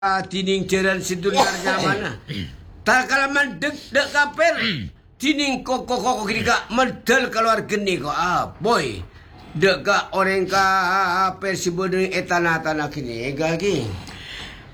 tining ceran sidulnya mana? Tak kalaman dek kaper. Tining koko kini ka medal keluar geni ko boy. Dek ka orang ka per si bodeng tanah kini gagi.